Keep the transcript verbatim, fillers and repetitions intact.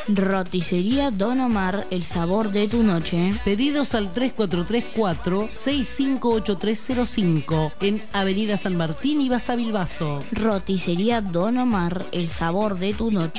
Roticería Don Omar, el sabor de tu noche. Pedidos al tres cuatro tres cuatro, seis cinco ocho tres cero cinco en Avenida San Martín y Basavilbaso. Roticería Don Omar, el sabor de tu noche.